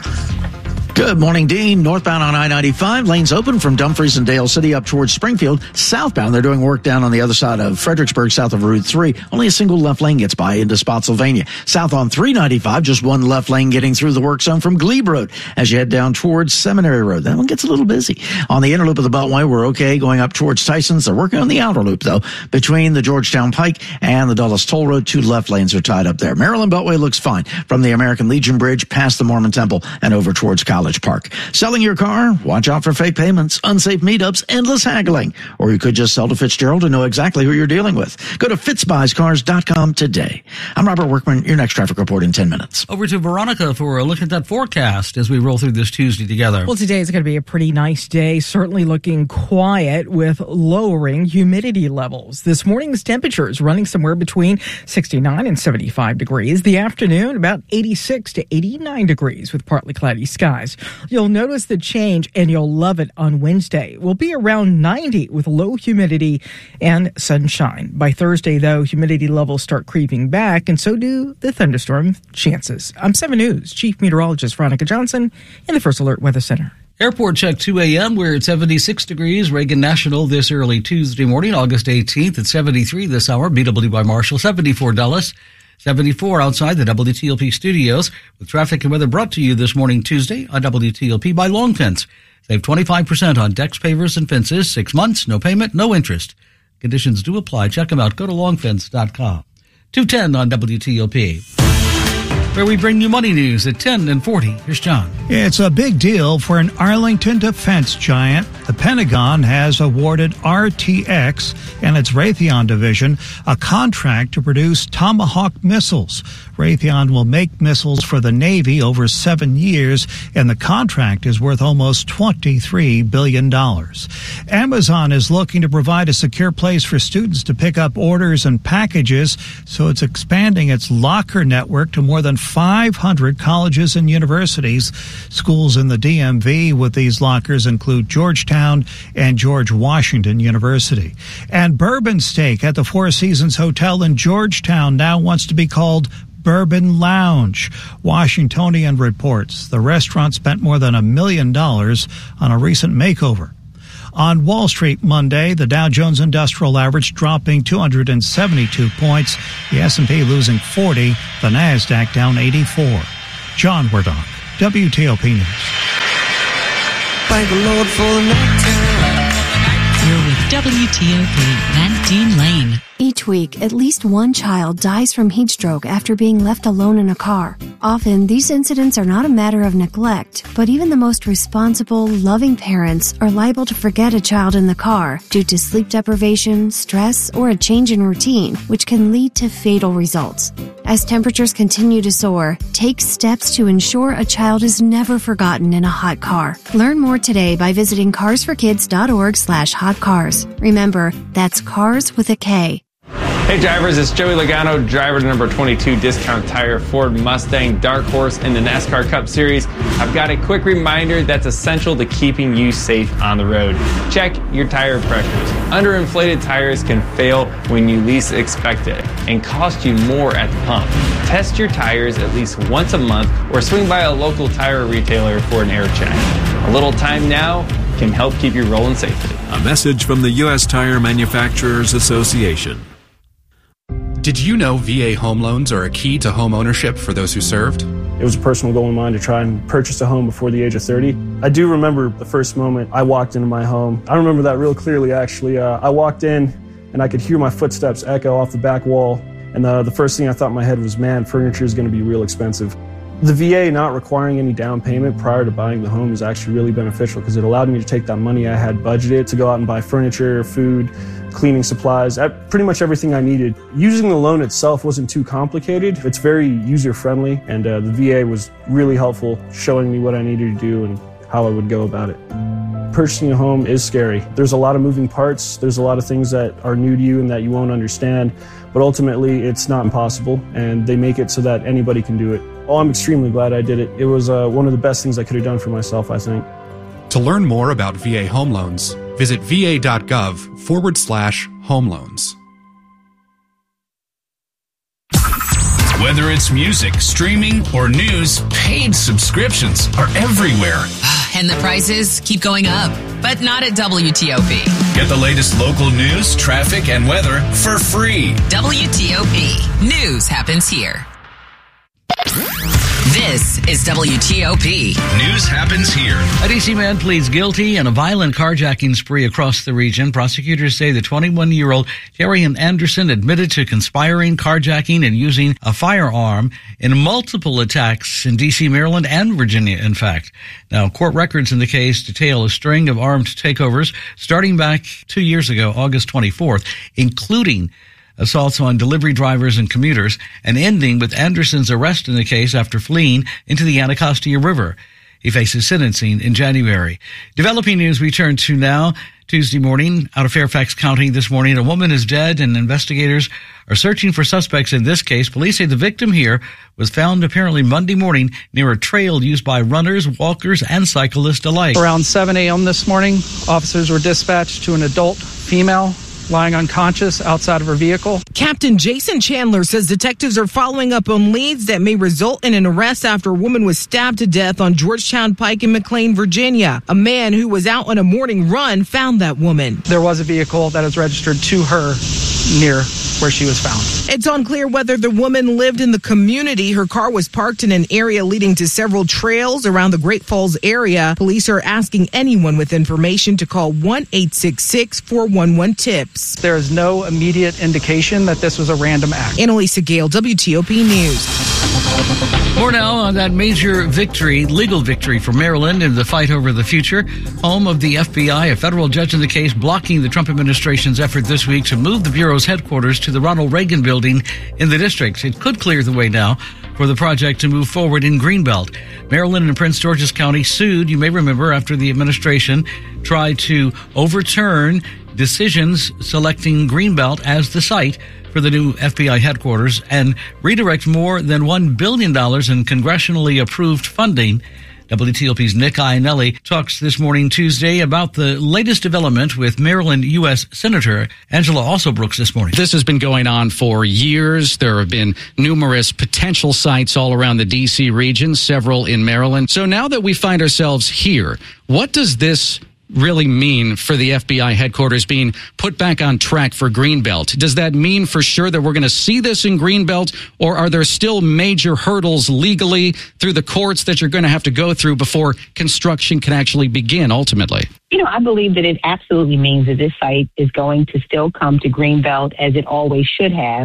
Speaker 8: Good morning, Dean. Northbound on I-95, lanes open from Dumfries and Dale City up towards Springfield. Southbound, they're doing work down on the other side of Fredericksburg, south of Route 3. Only a single left lane gets by into Spotsylvania. South on 395, just one left lane getting through the work zone from Glebe Road as you head down towards Seminary Road. That one gets a little busy. On the inner loop of the Beltway, we're okay going up towards Tyson's. They're working on the outer loop, though. Between the Georgetown Pike and the Dulles Toll Road, 2 left lanes are tied up there. Maryland Beltway looks fine from the American Legion Bridge past the Mormon Temple and over towards College Park. Selling your car? Watch out for fake payments, unsafe meetups, endless haggling. Or you could just sell to Fitzgerald and know exactly who you're dealing with. Go to fitzbuyscars.com today. I'm Robert Workman, your next traffic report in 10 minutes.
Speaker 2: Over to Veronica for a look at that forecast as we roll through this Tuesday together.
Speaker 9: Well, today is going to be a pretty nice day, certainly looking quiet with lowering humidity levels. This morning's temperatures running somewhere between 69 and 75 degrees. The afternoon, about 86 to 89 degrees with partly cloudy skies. You'll notice the change and you'll love it on Wednesday. We'll be around 90 with low humidity and sunshine. By Thursday, though, humidity levels start creeping back, and so do the thunderstorm chances. I'm 7 News Chief Meteorologist Veronica Johnson in the First Alert Weather Center.
Speaker 2: Airport check 2 a.m. We're at 76 degrees. Reagan National this early Tuesday morning, August 18th at 73 this hour. BWI Marshall, 74 Dulles. 74 outside the WTOP studios with traffic and weather brought to you this morning Tuesday on WTOP by Long Fence. Save 25% on decks, pavers, and fences. 6 months, no payment, no interest. Conditions do apply. Check them out. Go to longfence.com. 2:10 on WTOP. where we bring you money news at 10 and 40. Here's John.
Speaker 11: It's a big deal for an Arlington defense giant. The Pentagon has awarded RTX and its Raytheon division a contract to produce Tomahawk missiles. Raytheon will make missiles for the Navy over 7 years, and the contract is worth almost $23 billion. Amazon is looking to provide a secure place for students to pick up orders and packages, so it's expanding its locker network to more than 500 colleges and universities. Schools in the DMV with these lockers include Georgetown and George Washington University. And Bourbon Steak at the Four Seasons Hotel in Georgetown now wants to be called Bourbon Lounge. Washingtonian reports the restaurant spent more than $1 million on a recent makeover. On Wall Street Monday, the Dow Jones Industrial Average dropping 272 points, the S&P losing 40, the Nasdaq down 84. John Werdonk, WTOP News.
Speaker 24: Thank the Lord for the nighttime.
Speaker 7: You're with WTOP and Dean Lane.
Speaker 13: Each week, at least one child dies from heat stroke after being left alone in a car. Often, these incidents are not a matter of neglect, but even the most responsible, loving parents are liable to forget a child in the car due to sleep deprivation, stress, or a change in routine, which can lead to fatal results. As temperatures continue to soar, take steps to ensure a child is never forgotten in a hot car. Learn more today by visiting carsforkids.org/hotcars. Remember, that's cars with a K.
Speaker 14: Hey drivers, it's Joey Logano, driver to number 22 Discount Tire Ford Mustang Dark Horse in the NASCAR Cup Series. I've got a quick reminder that's essential to keeping you safe on the road. Check your tire pressures. Underinflated tires can fail when you least expect it and cost you more at the pump. Test your tires at least once a month or swing by a local tire retailer for an air check. A little time now can help keep you rolling safely.
Speaker 15: A message from the U.S. Tire Manufacturers Association.
Speaker 16: Did you know VA home loans are a key to home ownership for those who served?
Speaker 17: It was a personal goal of mine to try and purchase a home before the age of 30. I do remember the first moment I walked into my home. I remember that real clearly, actually. I walked in and I could hear my footsteps echo off the back wall. And the first thing I thought in my head was, man, furniture is going to be real expensive. The VA not requiring any down payment prior to buying the home is actually really beneficial because it allowed me to take that money I had budgeted to go out and buy furniture, food, cleaning supplies, pretty much everything I needed. Using the loan itself wasn't too complicated. It's very user-friendly, and the VA was really helpful, showing me what I needed to do and how I would go about it. Purchasing a home is scary. There's a lot of moving parts. There's a lot of things that are new to you and that you won't understand, but ultimately it's not impossible, and they make it so that anybody can do it. Oh, I'm extremely glad I did it. It was one of the best things I could have done for myself, I think.
Speaker 16: To learn more about VA home loans, visit va.gov/home loans.
Speaker 10: Whether it's music, streaming, or news, paid subscriptions are everywhere.
Speaker 5: And the prices keep going up, but not at WTOP.
Speaker 10: Get the latest local news, traffic, and weather for free.
Speaker 5: WTOP. News happens here. This is WTOP.
Speaker 10: News happens here.
Speaker 2: A D.C. man pleads guilty in a violent carjacking spree across the region. Prosecutors say the 21-year-old Darian Anderson admitted to conspiring, carjacking, and using a firearm in multiple attacks in D.C., Maryland, and Virginia, in fact. Now, court records in the case detail a string of armed takeovers starting back 2 years ago, August 24th, including assaults on delivery drivers and commuters, and ending with Anderson's arrest in the case after fleeing into the Anacostia River. He faces sentencing in January. Developing news we turn to now. Tuesday morning, out of Fairfax County this morning, a woman is dead and investigators are searching for suspects in this case. Police say the victim here was found apparently Monday morning near a trail used by runners, walkers, and cyclists alike.
Speaker 18: Around 7 a.m. this morning, officers were dispatched to an adult female lying unconscious outside of her vehicle.
Speaker 28: Captain Jason Chandler says detectives are following up on leads that may result in an arrest after a woman was stabbed to death on Georgetown Pike in McLean, Virginia. A man who was out on a morning run found that woman.
Speaker 18: There was a vehicle that is registered to her near where she was found.
Speaker 28: It's unclear whether the woman lived in the community. Her car was parked in an area leading to several trails around the Great Falls area. Police are asking anyone with information to call 1-866-411-TIPS.
Speaker 18: There is no immediate indication that this was a random act.
Speaker 28: Annalisa Gale, WTOP News.
Speaker 2: More now on that major victory, legal victory for Maryland in the fight over the future. Home of the FBI, a federal judge in the case blocking the Trump administration's effort this week to move the Bureau's headquarters to the Ronald Reagan building in the district. It could clear the way now for the project to move forward in Greenbelt. Maryland and Prince George's County sued, you may remember, after the administration tried to overturn decisions selecting Greenbelt as the site for the new FBI headquarters and redirect more than $1 billion in congressionally approved funding. WTOP's Nick Iannelli talks this morning, Tuesday, about the latest development with Maryland U.S. Senator Angela Alsobrooks this morning.
Speaker 1: This has been going on for years. There have been numerous potential sites all around the D.C. region, several in Maryland. So now that we find ourselves here, what does this really mean for the FBI headquarters being put back on track for Greenbelt? Does that mean for sure that we're going to see this in Greenbelt, or are there still major hurdles legally through the courts that you're going to have to go through before construction can actually begin ultimately?
Speaker 6: I believe that it absolutely means that this site is going to still come to Greenbelt as it always should have.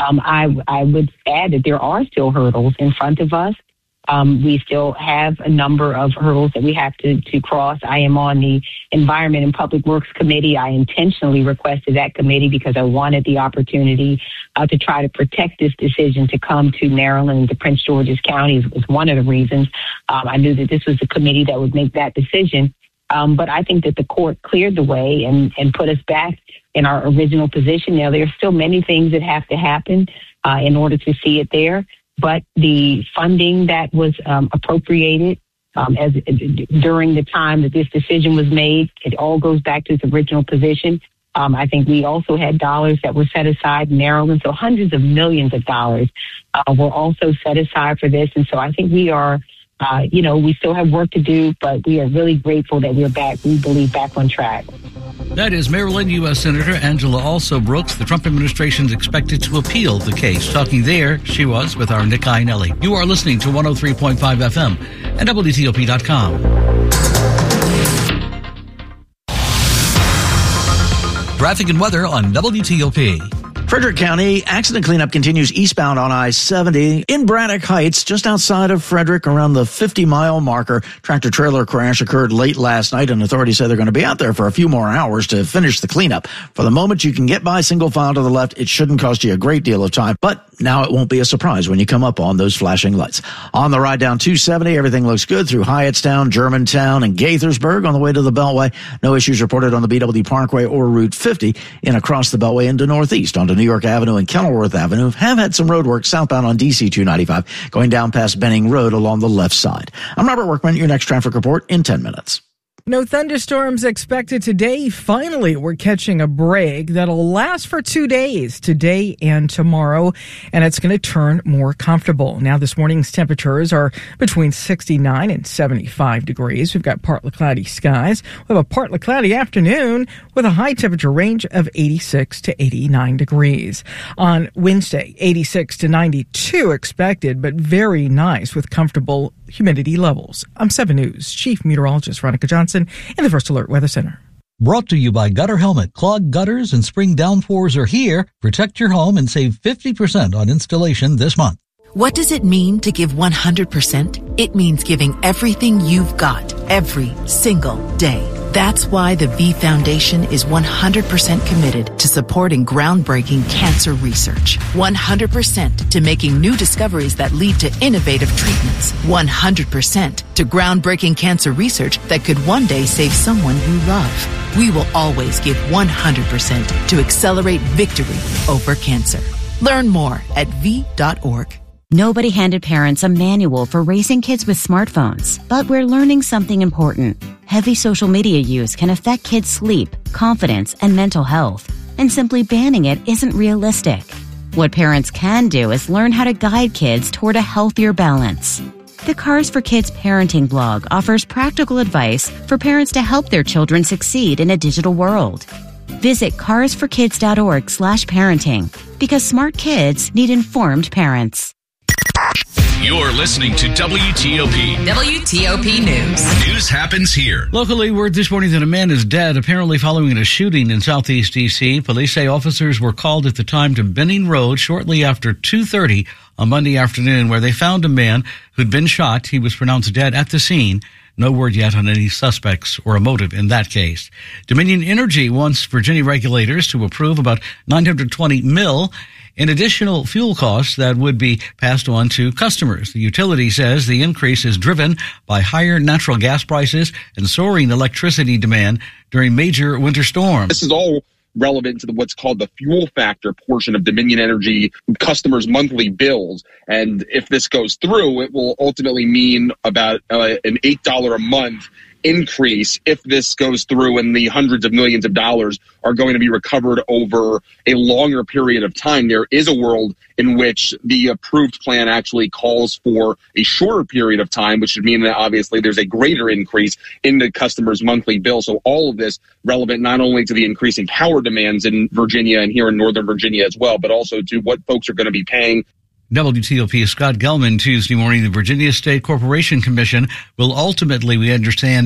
Speaker 6: I would add that there are still hurdles in front of us. We still have a number of hurdles that we have to cross. I am on the Environment and Public Works Committee. I intentionally requested that committee because I wanted the opportunity to try to protect this decision to come to Maryland, to Prince George's County is one of the reasons. I knew that this was the committee that would make that decision. But I think that the court cleared the way and put us back in our original position. Now, there are still many things that have to happen in order to see it there. But the funding that was appropriated during the time that this decision was made, it all goes back to its original position. I think we also had dollars that were set aside in Maryland, so hundreds of millions of dollars were also set aside for this. And so I think we are, we still have work to do, but we are really grateful that we're back, we believe, back on track.
Speaker 2: That is Maryland U.S. Senator Angela Alsobrooks. The Trump administration is expected to appeal the case. Talking there, she was with our Nick Iannelli. You are listening to 103.5 FM and WTOP.com. Traffic and weather on WTOP.
Speaker 8: Frederick County, accident cleanup continues eastbound on I-70 in Braddock Heights, just outside of Frederick, around the 50-mile marker. Tractor-trailer crash occurred late last night, and authorities say they're going to be out there for a few more hours to finish the cleanup. For the moment, you can get by single file to the left. It shouldn't cost you a great deal of time, but now it won't be a surprise when you come up on those flashing lights. On the ride down 270, everything looks good through Hyattstown, Germantown, and Gaithersburg on the way to the Beltway. No issues reported on the BW Parkway or Route 50 in across the Beltway into Northeast onto New York Avenue and Kenilworth Avenue. Have had some road work southbound on DC 295 going down past Benning Road along the left side. I'm Robert Workman, your next traffic report in 10 minutes.
Speaker 9: No thunderstorms expected today. Finally, we're catching a break that'll last for 2 days, today and tomorrow, and it's going to turn more comfortable. Now, this morning's temperatures are between 69 and 75 degrees. We've got partly cloudy skies. We have a partly cloudy afternoon with a high temperature range of 86 to 89 degrees. On Wednesday, 86 to 92 expected, but very nice with comfortable humidity levels. I'm 7 News Chief Meteorologist Veronica Johnson in the First Alert Weather Center.
Speaker 2: Brought to you by Gutter Helmet. Clogged gutters and spring downpours are here. Protect your home and save 50% on installation this month.
Speaker 19: What does it mean to give 100%? It means giving everything you've got every single day. That's why the V Foundation is 100% committed to supporting groundbreaking cancer research. 100% to making new discoveries that lead to innovative treatments. 100% to groundbreaking cancer research that could one day save someone you love. We will always give 100% to accelerate victory over cancer. Learn more at V.org.
Speaker 20: Nobody handed parents a manual for raising kids with smartphones, but we're learning something important. Heavy social media use can affect kids' sleep, confidence, and mental health, and simply banning it isn't realistic. What parents can do is learn how to guide kids toward a healthier balance. The Cars for Kids parenting blog offers practical advice for parents to help their children succeed in a digital world. Visit carsforkids.org/parenting because smart kids need informed parents.
Speaker 10: You're listening to WTOP.
Speaker 5: WTOP News.
Speaker 10: News happens here.
Speaker 2: Locally, word this morning that a man is dead, apparently following a shooting in southeast D.C. Police say officers were called at the time to Benning Road shortly after 2:30 on Monday afternoon, where they found a man who'd been shot. He was pronounced dead at the scene. No word yet on any suspects or a motive in that case. Dominion Energy wants Virginia regulators to approve about $920 million in additional fuel costs that would be passed on to customers. The utility says the increase is driven by higher natural gas prices and soaring electricity demand during major winter storms.
Speaker 3: This is all relevant to what's called the fuel factor portion of Dominion Energy customers' monthly bills. And if this goes through, it will ultimately mean about an $8 a month increase if this goes through, and the hundreds of millions of dollars are going to be recovered over a longer period of time. There is a world in which the approved plan actually calls for a shorter period of time, which would mean that obviously there's a greater increase in the customer's monthly bill. So all of this relevant not only to the increasing power demands in Virginia and here in Northern Virginia as well, but also to what folks are going to be paying.
Speaker 2: WTOP's Scott Gelman Tuesday morning. The Virginia State Corporation Commission will ultimately, we understand,